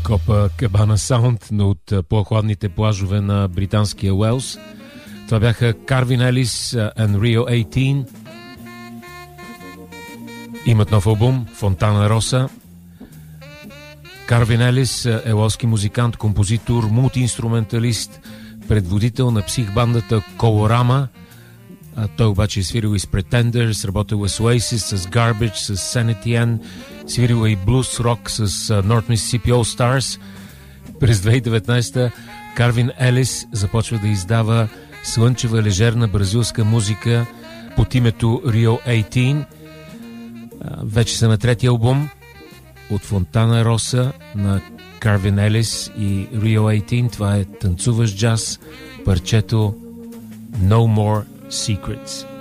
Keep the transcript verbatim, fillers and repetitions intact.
Copacabana Sound, но от по-хладните плажове на британския Уелс. Това бяха Карвин Елис and Rio осемнайсет. Имат нов албум Фонтана Роса. Карвин Елис е уелски музикант, композитор, мултиинструменталист, предводител на психбандата Колорама. А той обаче е свирил и с Pretenders, работил е с Oasis, с Garbage, с Sanity N, свирил е и блуз рок с North Mississippi All Stars. През две хиляди и деветнайсета Карвин Елис започва да издава слънчева лежерна бразилска музика под името Rio осемнайсет. Вече са на третия албум от Фонтана Роса на Карвин Елис и Rio осемнайсет. Това е танцуващ джаз, парчето No More Secrets.